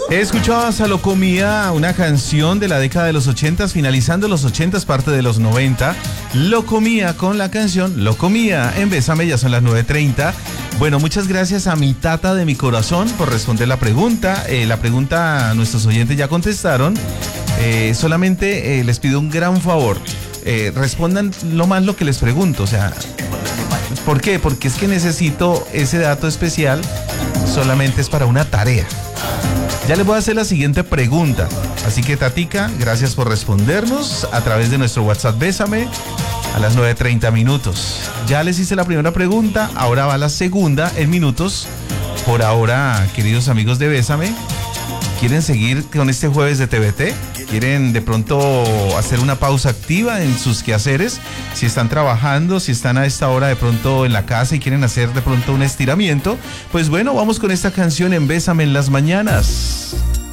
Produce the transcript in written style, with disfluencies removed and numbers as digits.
Escuchabas a Locomía, una canción de la década de los 80s, finalizando los 80s, parte de los 90. Locomía con la canción Locomía en Bésame, ya son las 9:30. Bueno, muchas gracias a mi tata de mi corazón por responder la pregunta. La pregunta nuestros oyentes ya contestaron. Solamente les pido un gran favor. Respondan lo más lo que les pregunto. O sea, ¿por qué? Porque es que necesito ese dato especial. Solamente es para una tarea. Ya les voy a hacer la siguiente pregunta. Así que, Tatica, gracias por respondernos a través de nuestro WhatsApp Bésame a las 9:30 minutos. Ya les hice la primera pregunta, ahora va la segunda en minutos. Por ahora, queridos amigos de Bésame, ¿quieren seguir con este jueves de TVT? ¿Quieren de pronto hacer una pausa activa en sus quehaceres? Si están trabajando, si están a esta hora de pronto en la casa y quieren hacer de pronto un estiramiento, pues bueno, vamos con esta canción en Bésame en las mañanas.